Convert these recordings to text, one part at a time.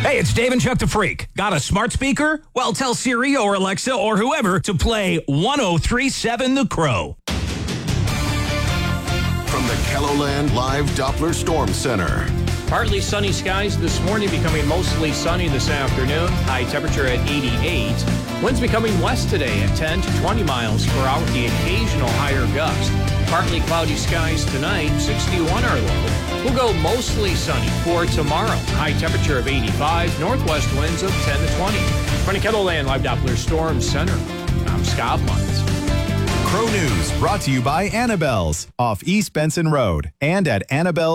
Hey, it's Dave and Chuck the Freak. Got a smart speaker? Well, tell Siri or Alexa or whoever to play 103.7 The Crow. From the KELOLAND Live Doppler Storm Center. Partly sunny skies this morning, becoming mostly sunny this afternoon. High temperature at 88. Winds becoming west today at 10 to 20 miles per hour, the occasional higher gust. Partly cloudy skies tonight, 61 our low. We'll go mostly sunny for tomorrow. High temperature of 85, northwest winds of 10 to 20. From the KELOLAND Live Doppler Storm Center, I'm Scott Munz. Crow News brought to you by Annabelle's off East Benson Road and at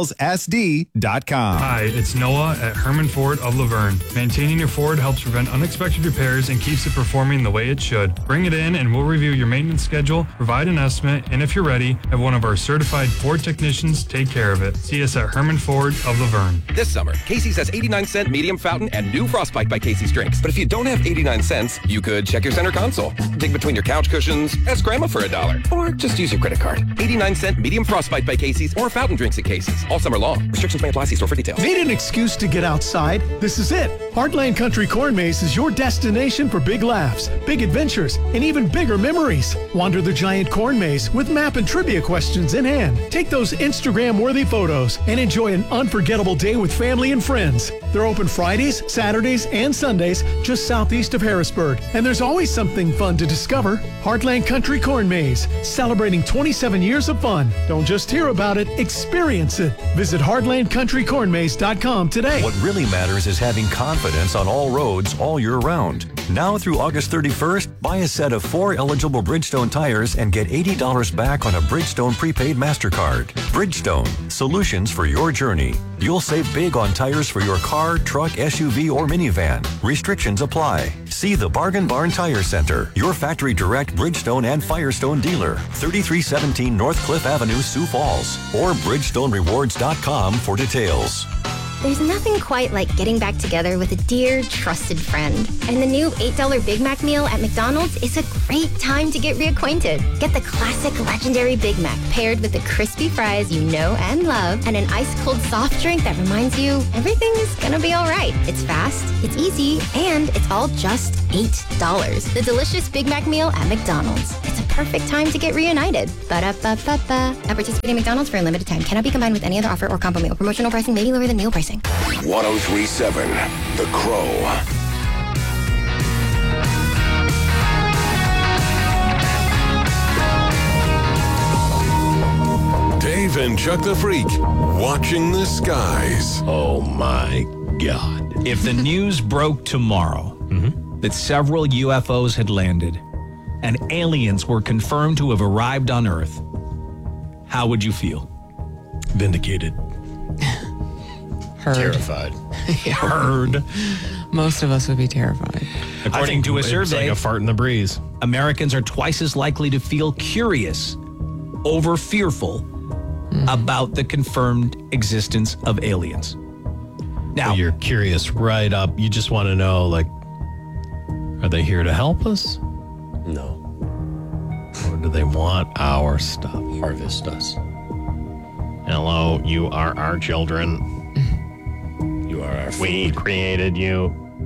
Annabelle'sSD.com. Hi, it's Noah at Herman Ford of Laverne. Maintaining your Ford helps prevent unexpected repairs and keeps it performing the way it should. Bring it in and we'll review your maintenance schedule, provide an estimate, and if you're ready, have one of our certified Ford technicians take care of it. See us at Herman Ford of Laverne. This summer, Casey's has 89-cent medium fountain and new Frostbite by Casey's drinks. But if you don't have 89 cents, you could check your center console, dig between your couch cushions, ask Grandma for $1, or just use your credit card. 89-cent medium Frostbite by Casey's or fountain drinks at Casey's all summer long. Restrictions may apply. See store for details. Need an excuse to get outside? This is it. Heartland Country Corn Maze is your destination for big laughs, big adventures, and even bigger memories. Wander the giant corn maze with map and trivia questions in hand. Take those Instagram-worthy photos and enjoy an unforgettable day with family and friends. They're open Fridays, Saturdays, and Sundays just southeast of Harrisburg. And there's always something fun to discover. Heartland Country Corn Maze, celebrating 27 years of fun. Don't just hear about it, experience it. Visit heartlandcountrycornmaze.com today. What really matters is having confidence on all roads all year round. Now through August 31st, buy a set of 4 eligible Bridgestone tires and get $80 back on a Bridgestone prepaid MasterCard. Bridgestone, solutions for your journey. You'll save big on tires for your car, truck, SUV, or minivan. Restrictions apply. See the Bargain Barn Tire Center, your factory direct Bridgestone and Firestone dealer, 3317 North Cliff Avenue, Sioux Falls, or BridgestoneRewards.com for details. There's nothing quite like getting back together with a dear, trusted friend. And the new $8 Big Mac meal at McDonald's is a great time to get reacquainted. Get the classic legendary Big Mac paired with the crispy fries you know and love and an ice-cold soft drink that reminds you everything's gonna be all right. It's fast, it's easy, and it's all just $8. The delicious Big Mac meal at McDonald's. It's a perfect time to get reunited. Ba-da-ba-ba-ba. At participating McDonald's for a limited time. Cannot be combined with any other offer or combo meal. Promotional pricing may be lower than meal pricing. 103.7 The Crow. Dave and Chuck the Freak, watching the skies. Oh my God. If the news broke tomorrow that several UFOs had landed and aliens were confirmed to have arrived on Earth, how would you feel? Vindicated. Heard. Terrified. Heard. Most of us would be terrified. According to a survey, it's like a fart in the breeze. Americans are twice as likely to feel curious over fearful about the confirmed existence of aliens. Now, so you're curious right up. You just want to know, like, are they here to help us? No. Or do they want our stuff? Harvest us. Hello, you are our children. You are our food. We created you.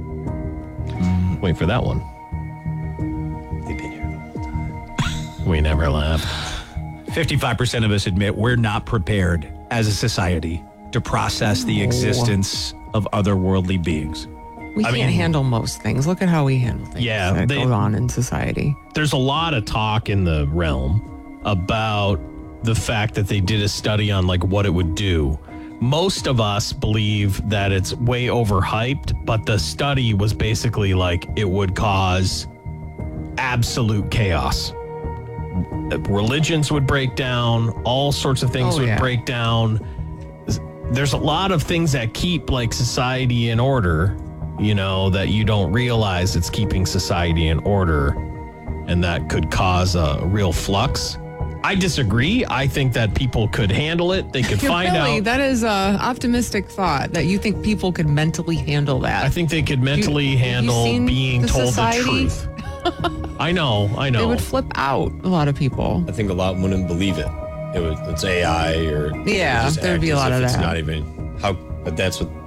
Wait for that one. They've been here the whole time. We never left. 55% of us admit we're not prepared as a society to process the existence of otherworldly beings. We can't handle most things. Look at how we handle things that go on in society. There's a lot of talk in the realm about the fact that they did a study on like what it would do. Most of us believe that it's way overhyped, but the study was basically like it would cause absolute chaos. Religions would break down, all sorts of things would break down. There's a lot of things that keep like society in order, you know, that you don't realize it's keeping society in order, and that could cause a real flux. I disagree. I think that people could handle it. They could find out. That is an optimistic thought that you think people could mentally handle that. I think they could mentally handle being told the truth. I know. They would flip out, a lot of people. I think a lot wouldn't believe it. It's AI or there'd be a lot of that. It's not even but that's what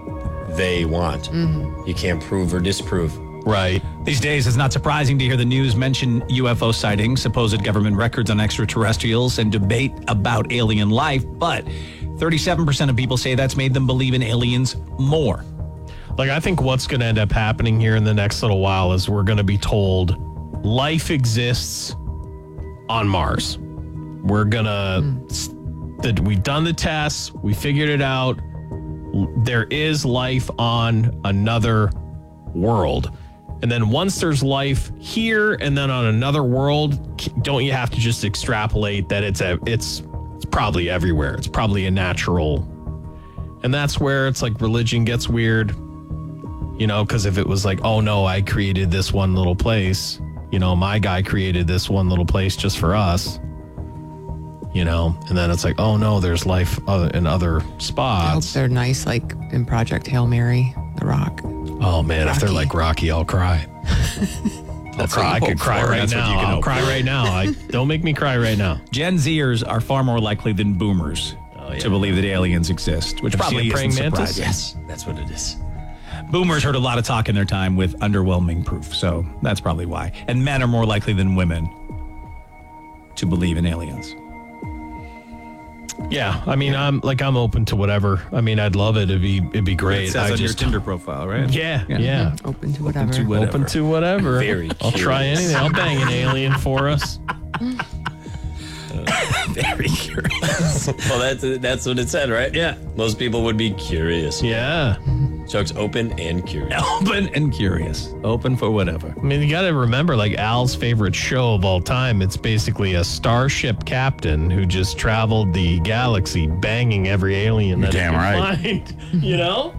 they want. You can't prove or disprove. Right. These days, it's not surprising to hear the news mention UFO sightings, supposed government records on extraterrestrials, and debate about alien life, but 37% of people say that's made them believe in aliens more. Like, I think what's going to end up happening here in the next little while is we're going to be told life exists on Mars. We're going to, we've done the tests, we figured it out. There is life on another world. And then once there's life here and then on another world, don't you have to just extrapolate that it's probably everywhere. It's probably a natural. And that's where it's like religion gets weird. You know, because if it was like, oh no, I created this one little place. You know, my guy created this one little place just for us. You know, and then it's like, oh no, there's life in other spots. I hope they're nice, like in Project Hail Mary, The Rock. Oh man, Rocky. If they're like Rocky, I'll cry. I'll cry. I could cry right now. I'll cry right now. Don't make me cry right now. Gen Zers are far more likely than boomers to believe that aliens exist, which probably isn't surprising. Yes, that's what it is. Boomers heard a lot of talk in their time with underwhelming proof, so that's probably why. And men are more likely than women to believe in aliens. Yeah, I mean, I'm open to whatever. I mean, I'd love it. It'd be great. It says on your Tinder profile, right? Yeah. Open to whatever. Open to whatever. Very I'll try anything. I'll bang an alien for us. Very curious. Well, that's what it said, right? Yeah. Most people would be curious. Yeah. Chuck's open and curious. Open and curious. Open for whatever. I mean, you got to remember, like Al's favorite show of all time, it's basically a starship captain who just traveled the galaxy banging every alien that he could find. You know?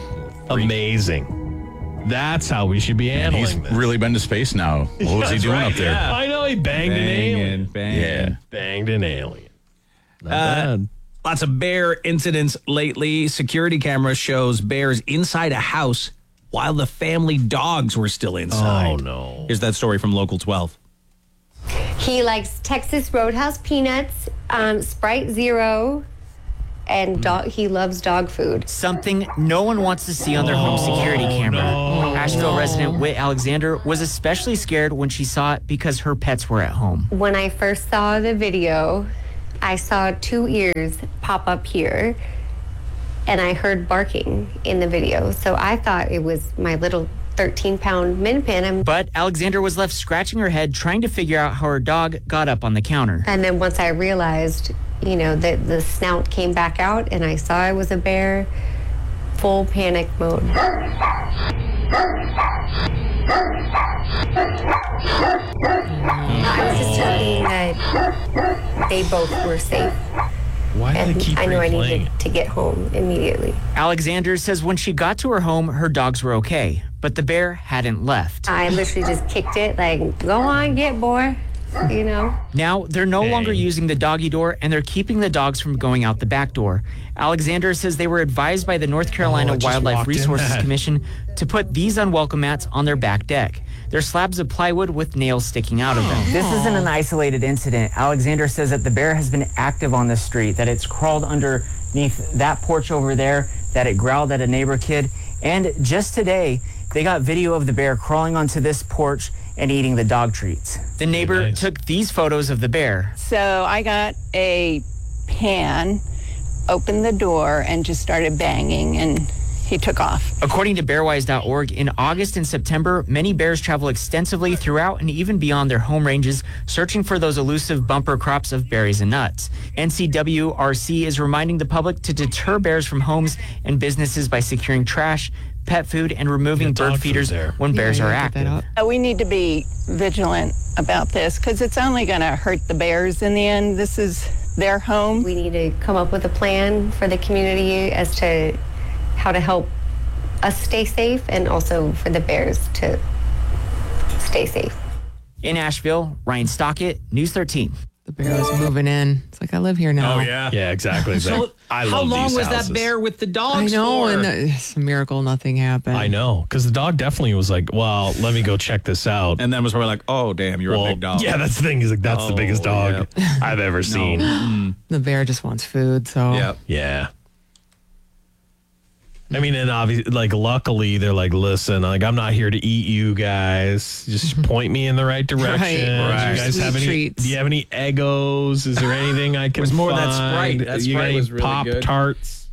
Amazing. That's how we should be handling this. Really been to space now. What was he doing up there? Yeah. I know he banged an alien. Banged an alien. Not bad. Lots of bear incidents lately. Security camera shows bears inside a house while the family dogs were still inside. Oh, no. Here's that story from Local 12. He likes Texas Roadhouse peanuts, Sprite Zero, and he loves dog food. Something no one wants to see on their home security camera. Asheville resident Whit Alexander was especially scared when she saw it because her pets were at home. When I first saw the video, I saw 2 ears pop up here, and I heard barking in the video. So I thought it was my little 13-pound Min Pin. But Alexander was left scratching her head, trying to figure out how her dog got up on the counter. And then once I realized, that the snout came back out, and I saw it was a bear, full panic mode. I was just hoping that they both were safe. Why do they keep I knew I replaying needed to get home immediately. Alexander says when she got to her home, her dogs were okay, but the bear hadn't left. I literally just kicked it, like, go on, get boy, Now, they're no longer using the doggy door, and they're keeping the dogs from going out the back door. Alexander says they were advised by the North Carolina Wildlife Resources Commission to put these unwelcome mats on their back deck. They're slabs of plywood with nails sticking out of them. This isn't an isolated incident. Alexander says that the bear has been active on the street, that it's crawled underneath that porch over there, that it growled at a neighbor kid. And just today, they got video of the bear crawling onto this porch and eating the dog treats. The neighbor took these photos of the bear. So I got a pan, opened the door, and just started banging, and he took off. According to bearwise.org, in August and September, many bears travel extensively throughout and even beyond their home ranges, searching for those elusive bumper crops of berries and nuts. NCWRC is reminding the public to deter bears from homes and businesses by securing trash, pet food, and removing bird feeders when bears are active. We need to be vigilant about this because it's only going to hurt the bears in the end. This is their home. We need to come up with a plan for the community as to how to help us stay safe and also for the bears to stay safe. In Asheville, Ryan Stockett, News 13. The bear was moving in. It's like, I live here now. Oh, yeah. Yeah, exactly. So how long was that bear with the dogs I know, for? and it's a miracle nothing happened. I know, because the dog definitely was like, well, let me go check this out. And then was probably like, oh, damn, you're a big dog. Yeah, that's the thing. He's like, that's the biggest dog I've ever seen. The bear just wants food, so. Yeah. I mean, and obviously, like, luckily, they're like, listen, like, I'm not here to eat you guys. Just point me in the right direction. Right. Do you guys have any treats? Do you have any Eggos? Is there anything I can There's more find? of that Sprite. That You got Sprite any was really good. Pop-Tarts?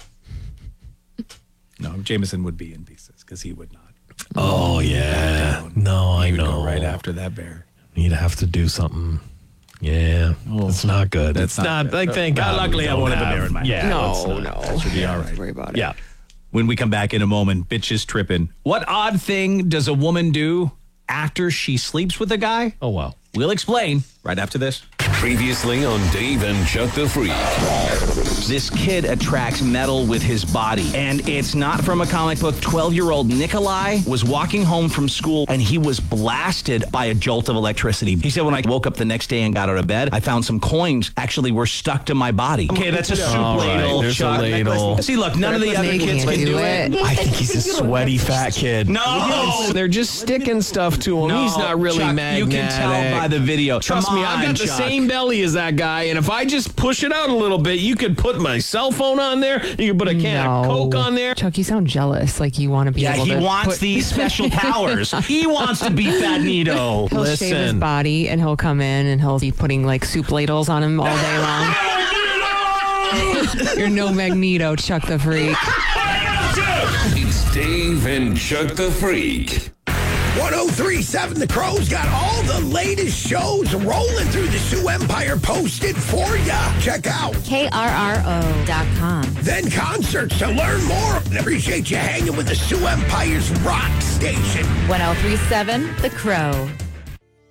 No, Jameson would be in pieces because he would not. Oh, yeah. No, I know. Right after that bear. You'd have to do something. Yeah. It's not good. That's It's not good. like, thank God. Luckily, we I don't won't have a have- bear in my house. Yeah. No. That should be all right. Don't worry about it. Yeah. When we come back in a moment, bitches tripping. What odd thing does a woman do after she sleeps with a guy? Oh, wow. We'll explain right after this. Previously on Dave and Chuck the Freak. This kid attracts metal with his body, and it's not from a comic book. 12-year-old Nikolai was walking home from school, and he was blasted by a jolt of electricity. He said, when I woke up the next day and got out of bed, I found some coins actually were stuck to my body. Okay, that's a soup ladle. There's a ladle. See, look, none of the other kids can do it. I think he's a sweaty fat kid. No! They're just sticking stuff to him. No, He's not really Chuck, magnetic. you can tell by the video. Trust me, I've got the same belly as that guy, and if I just push it out a little bit, you could put my cell phone on there, you could put a can of Coke on there. Chuck, you sound jealous. Like you want to be able to. Yeah, he wants these special powers. He wants to be Fat Nito. He'll shave his body and he'll come in and he'll be putting like soup ladles on him all day long. You're no Magneto, Chuck the Freak. It's Dave and Chuck the Freak. 1037 The Crow's got all the latest shows rolling through the Sioux Empire posted for ya. Check out KRRO.com. Then concerts to learn more. Appreciate you hanging with the Sioux Empire's rock station. 1037 The Crow.